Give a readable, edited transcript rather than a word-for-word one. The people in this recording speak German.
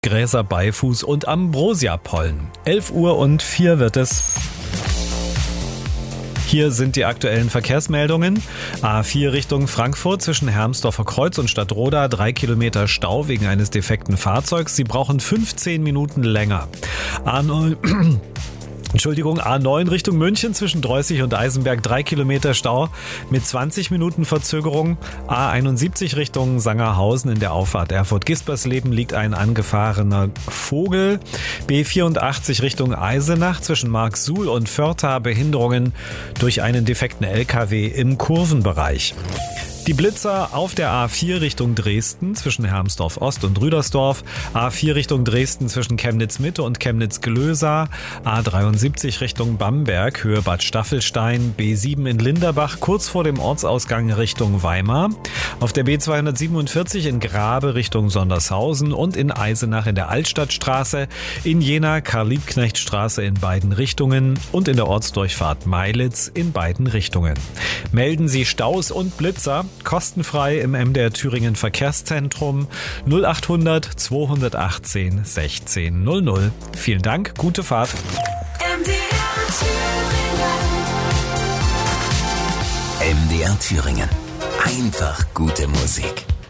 Gräser, Beifuß und Ambrosiapollen. 11:04 wird es. Hier sind die aktuellen Verkehrsmeldungen. A4 Richtung Frankfurt zwischen Hermsdorfer Kreuz und Stadtroda 3 Kilometer Stau wegen eines defekten Fahrzeugs. Sie brauchen 15 Minuten länger. A9 Richtung München zwischen Dreußig und Eisenberg 3 Kilometer Stau mit 20 Minuten Verzögerung. A71 Richtung Sangerhausen in der Auffahrt Erfurt-Gispersleben liegt ein angefahrener Vogel. B84 Richtung Eisenach zwischen Marksuhl und Förtha Behinderungen durch einen defekten LKW im Kurvenbereich. Die Blitzer auf der A4 Richtung Dresden zwischen Hermsdorf Ost und Rüdersdorf, A4 Richtung Dresden zwischen Chemnitz Mitte und Chemnitz Glösa, A73 Richtung Bamberg, Höhe Bad Staffelstein, B7 in Linderbach kurz vor dem Ortsausgang Richtung Weimar, auf der B247 in Grabe Richtung Sondershausen und in Eisenach in der Altstadtstraße, in Jena Karl-Liebknecht-Straße in beiden Richtungen und in der Ortsdurchfahrt Meilitz in beiden Richtungen. Melden Sie Staus und Blitzer kostenfrei im MDR Thüringen Verkehrszentrum 0800 218 1600. Vielen Dank, gute Fahrt. MDR Thüringen. Einfach gute Musik.